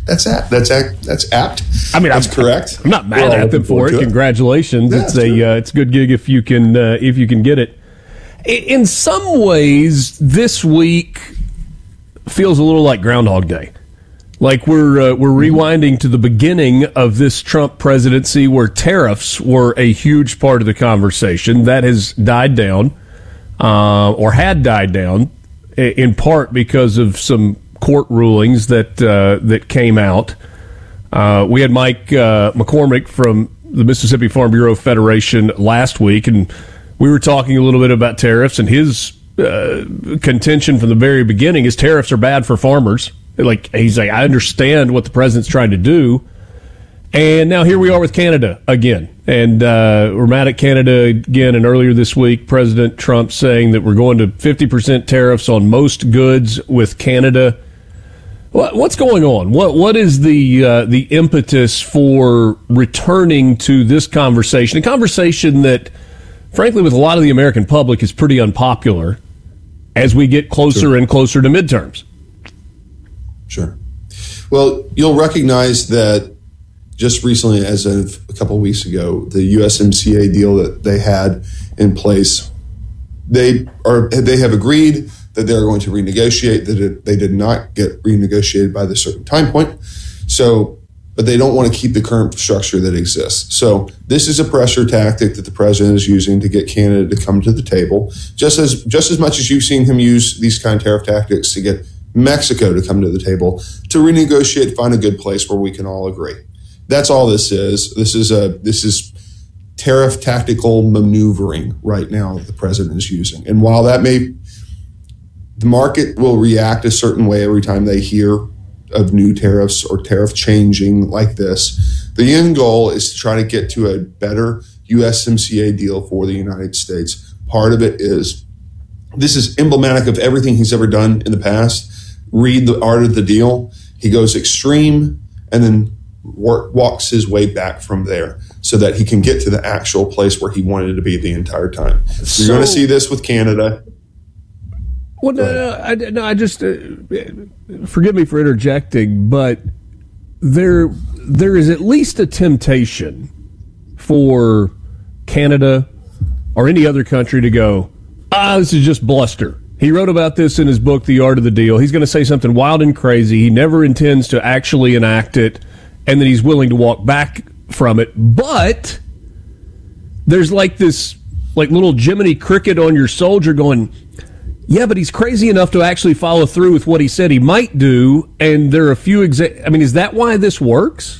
That's apt. I mean, that's correct. I'm not mad at them for it. Congratulations. Yeah, it's a good gig if you can get it. In some ways, this week feels a little like Groundhog Day. Like we're rewinding to the beginning of this Trump presidency where tariffs were a huge part of the conversation. That has died down, or had died down, in part because of some court rulings that came out. We had Mike McCormick from the Mississippi Farm Bureau Federation last week, and we were talking a little bit about tariffs, and his contention from the very beginning is tariffs are bad for farmers. He's like, I understand what the president's trying to do. And now here we are with Canada again. And we're mad at Canada again. And earlier this week, President Trump saying that we're going to 50% tariffs on most goods with Canada. What's going on? What is the impetus for returning to this conversation? A conversation that, frankly, with a lot of the American public is pretty unpopular as we get closer and closer to midterms. Sure. Well, you'll recognize that just recently, as of a couple of weeks ago, the USMCA deal that they had in place, they have agreed that they're going to renegotiate, that they did not get renegotiated by the certain time point. So, but they don't want to keep the current structure that exists. So this is a pressure tactic that the president is using to get Canada to come to the table, just as much as you've seen him use these kind of tariff tactics to get Mexico to come to the table to renegotiate, find a good place where we can all agree. That's all this is. This is tariff tactical maneuvering right now that the president is using. And while the market will react a certain way every time they hear of new tariffs or tariff changing like this, the end goal is to try to get to a better USMCA deal for the United States. Part of it is, this is emblematic of everything he's ever done in the past. Read The Art of the Deal. He goes extreme and then walks his way back from there so that he can get to the actual place where he wanted to be the entire time. You're going to see this with Canada. Well, I just forgive me for interjecting, but there is at least a temptation for Canada or any other country to go, this is just bluster. He wrote about this in his book, The Art of the Deal. He's going to say something wild and crazy. He never intends to actually enact it, and then he's willing to walk back from it. But there's this little Jiminy Cricket on your soldier going, yeah, but he's crazy enough to actually follow through with what he said he might do, and there are a few is that why this works?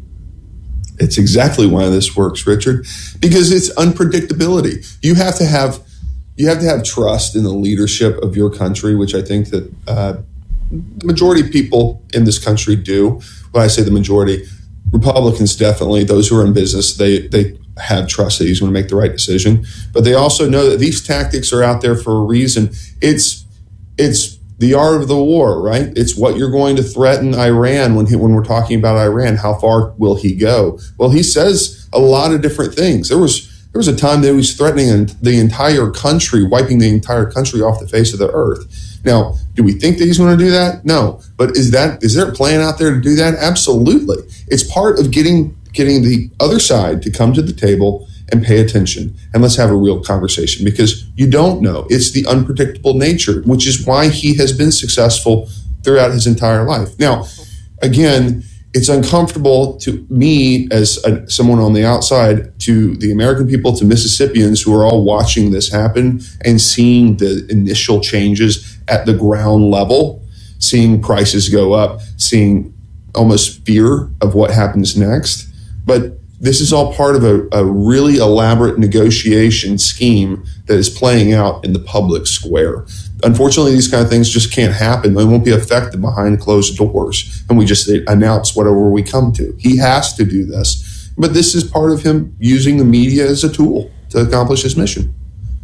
It's exactly why this works, Richard, because it's unpredictability. You have to have trust in the leadership of your country, which I think that the majority of people in this country do. When I say the majority, Republicans definitely, those who are in business, they have trust that he's going to make the right decision. But they also know that these tactics are out there for a reason. It's the art of the war, right? It's what you're going to threaten Iran when we're talking about Iran. How far will he go? Well, he says a lot of different things. There was a time that he was threatening the entire country, wiping the entire country off the face of the earth. Now, do we think that he's going to do that? No. But is there a plan out there to do that? Absolutely. It's part of getting the other side to come to the table and pay attention. And let's have a real conversation, because you don't know. It's the unpredictable nature, which is why he has been successful throughout his entire life. Now, again, it's uncomfortable to me as someone on the outside, to the American people, to Mississippians who are all watching this happen and seeing the initial changes at the ground level, seeing prices go up, seeing almost fear of what happens next. But this is all part of a really elaborate negotiation scheme that is playing out in the public square. Unfortunately, these kind of things just can't happen. They won't be effective behind closed doors. And we just announce whatever we come to. He has to do this. But this is part of him using the media as a tool to accomplish his mission.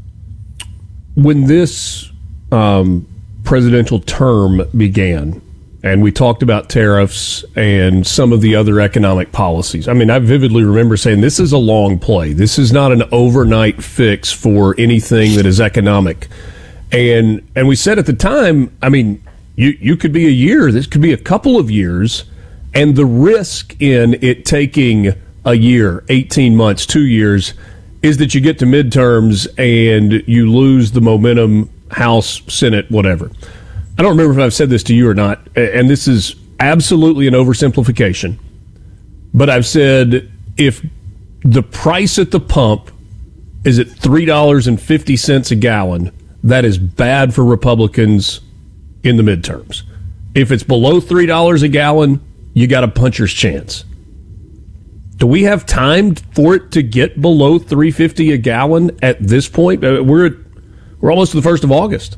When this presidential term began, and we talked about tariffs and some of the other economic policies, I mean, I vividly remember saying this is a long play. This is not an overnight fix for anything that is economic. And we said at the time, I mean, you could be a year, this could be a couple of years And the risk in it taking a year, 18 months, 2 years, is that you get to midterms and you lose the momentum, House, Senate, whatever. I don't remember if I've said this to you or not, and this is absolutely an oversimplification, but I've said if the price at the pump is at $3.50 a gallon, that is bad for Republicans in the midterms. If it's below $3 a gallon, you got a puncher's chance. Do we have time for it to get below $3.50 a gallon at this point? We're almost to the 1st of August.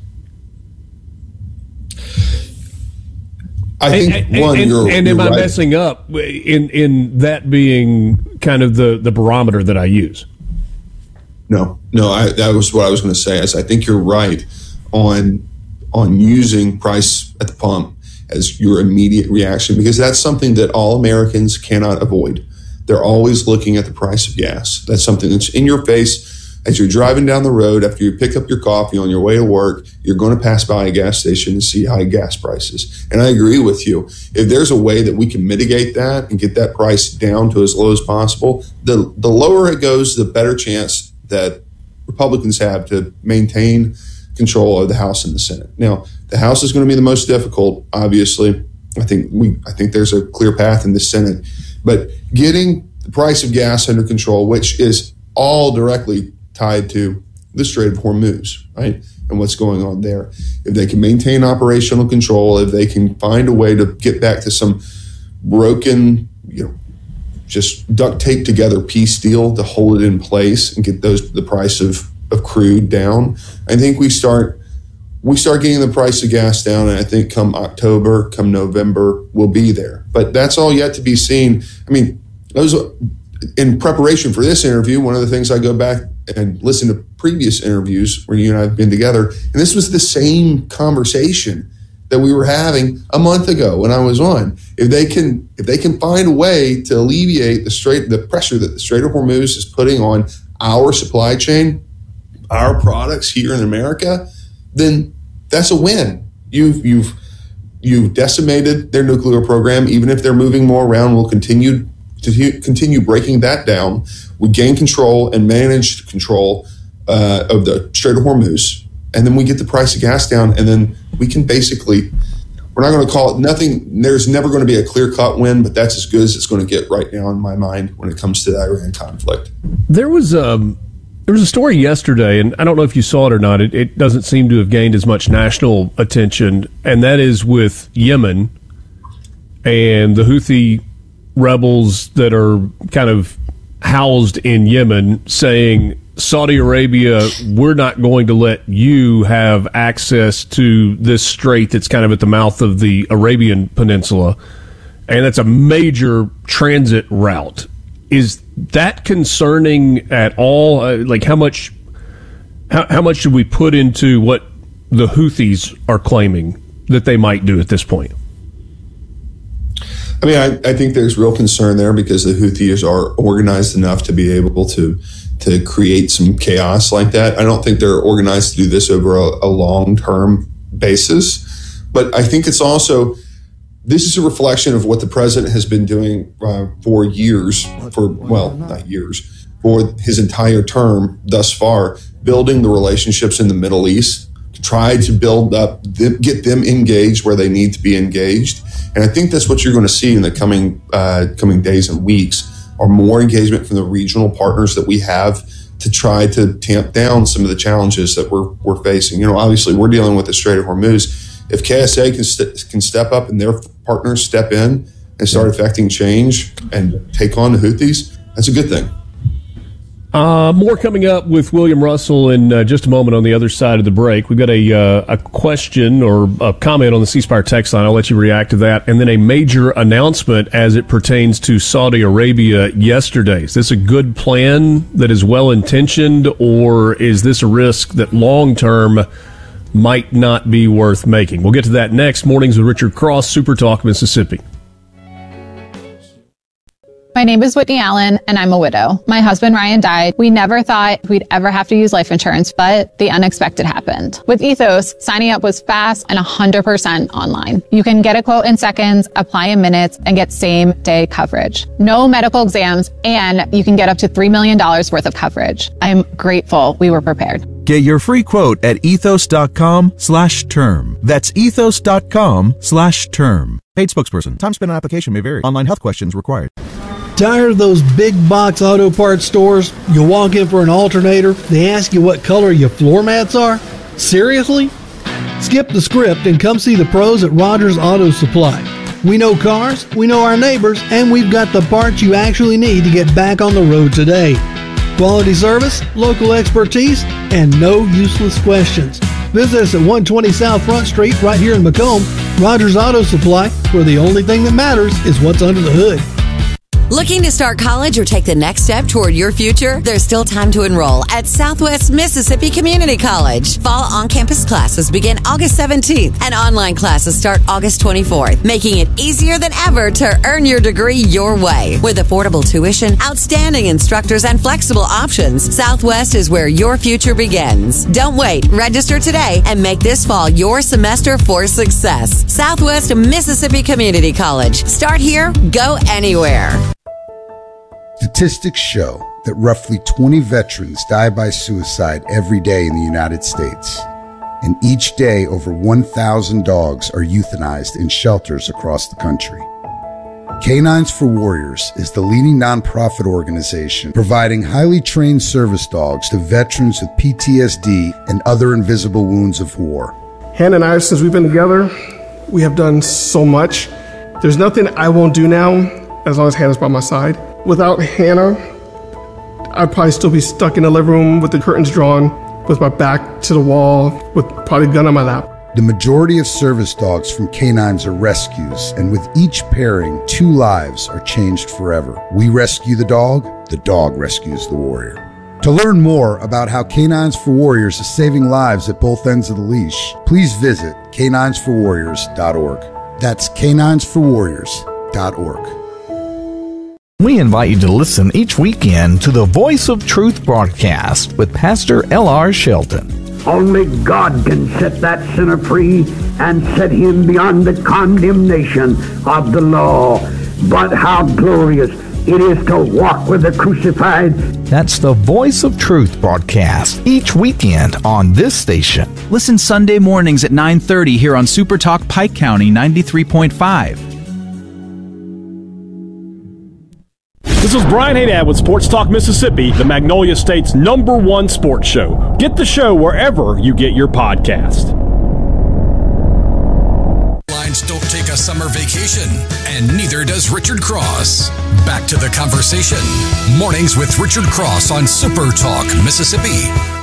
I think you're am I right. messing up in that being kind of the barometer that I use? No, that was what I was going to say. I think you're right on using price at the pump as your immediate reaction, because that's something that all Americans cannot avoid. They're always looking at the price of gas. That's something that's in your face. As you're driving down the road, after you pick up your coffee on your way to work, you're going to pass by a gas station and see high gas prices. And I agree with you. If there's a way that we can mitigate that and get that price down to as low as possible, the lower it goes, the better chance that Republicans have to maintain control of the House and the Senate. Now, the House is going to be the most difficult, obviously. I think there's a clear path in the Senate. But getting the price of gas under control, which is all directly tied to the Strait of Hormuz, right, and what's going on there. If they can maintain operational control, if they can find a way to get back to some broken, just duct tape together peace deal to hold it in place and get the price of crude down, I think we start getting the price of gas down, and I think come October, come November, we'll be there. But that's all yet to be seen. I mean, in preparation for this interview, one of the things I go back and listen to previous interviews where you and I have been together, and this was the same conversation that we were having a month ago when I was on. If they can find a way to alleviate the pressure that the Strait of Hormuz is putting on our supply chain, our products here in America, then that's a win. You've decimated their nuclear program. Even if they're moving more around, we'll continue breaking that down. We gain control and manage control of the Strait of Hormuz, and then we get the price of gas down, and then we can basically, we're not going to call it nothing. There's never going to be a clear-cut win, but that's as good as it's going to get right now in my mind when it comes to the Iran conflict. There was a story yesterday, and I don't know if you saw it or not. It doesn't seem to have gained as much national attention, and that is with Yemen and the Houthi rebels that are kind of housed in Yemen saying, Saudi Arabia, we're not going to let you have access to this strait that's kind of at the mouth of the Arabian Peninsula, and that's a major transit route. Is that concerning at all? Like how much should we put into what the Houthis are claiming that they might do at this point? I mean, I think there's real concern there because the Houthis are organized enough to be able to create some chaos like that. I don't think they're organized to do this over a long-term basis. But I think it's also, this is a reflection of what the president has been doing for years, not years, for his entire term thus far, building the relationships in the Middle East, to try to build up, get them engaged where they need to be engaged. And I think that's what you're going to see in the coming days and weeks, are more engagement from the regional partners that we have to try to tamp down some of the challenges that we're facing. Obviously, we're dealing with the Strait of Hormuz. If KSA can step up and their partners step in and start affecting change and take on the Houthis, that's a good thing. More coming up with William Russell in just a moment on the other side of the break. We've got a question or a comment on the C Spire text line. I'll let you react to that. And then a major announcement as it pertains to Saudi Arabia yesterday. Is this a good plan that is well-intentioned, or is this a risk that long-term might not be worth making? We'll get to that next. Mornings with Richard Cross, Super Talk, Mississippi. My name is Whitney Allen, and I'm a widow. My husband, Ryan, died. We never thought we'd ever have to use life insurance, but the unexpected happened. With Ethos, signing up was fast and 100% online. You can get a quote in seconds, apply in minutes, and get same-day coverage. No medical exams, and you can get up to $3 million worth of coverage. I'm grateful we were prepared. Get your free quote at ethos.com/term. That's ethos.com/term. Paid spokesperson. Time spent on application may vary. Online health questions required. Tired of those big box auto parts stores? You walk in for an alternator, they ask you what color your floor mats are? Seriously? Skip the script and come see the pros at Rogers Auto Supply. We know cars, we know our neighbors, and we've got the parts you actually need to get back on the road today. Quality service, local expertise, and no useless questions. Visit us at 120 South Front Street right here in Macomb. Rogers Auto Supply, where the only thing that matters is what's under the hood. Looking to start college or take the next step toward your future? There's still time to enroll at Southwest Mississippi Community College. Fall on-campus classes begin August 17th and online classes start August 24th, making it easier than ever to earn your degree your way. With affordable tuition, outstanding instructors, and flexible options, Southwest is where your future begins. Don't wait. Register today and make this fall your semester for success. Southwest Mississippi Community College. Start here, go anywhere. Statistics show that roughly 20 veterans die by suicide every day in the United States. And each day, over 1,000 dogs are euthanized in shelters across the country. Canines for Warriors is the leading nonprofit organization providing highly trained service dogs to veterans with PTSD and other invisible wounds of war. Hannah and I, since we've been together, we have done so much. There's nothing I won't do now as long as Hannah's by my side. Without Hannah, I'd probably still be stuck in the living room with the curtains drawn, with my back to the wall, with probably a gun on my lap. The majority of service dogs from canines are rescues, and with each pairing, 2 lives are changed forever. We rescue the dog rescues the warrior. To learn more about how Canines for Warriors is saving lives at both ends of the leash, please visit caninesforwarriors.org. That's caninesforwarriors.org. We invite you to listen each weekend to the Voice of Truth broadcast with Pastor L.R. Shelton. Only God can set that sinner free and set him beyond the condemnation of the law. But how glorious it is to walk with the crucified. That's the Voice of Truth broadcast each weekend on this station. Listen Sunday mornings at 9:30 here on Super Talk Pike County 93.5. This is Brian Haydad with Sports Talk Mississippi, the Magnolia State's #1 sports show. Get the show wherever you get your podcast. Lines don't take a summer vacation, and neither does Richard Cross. Back to the conversation. Mornings with Richard Cross on Super Talk Mississippi.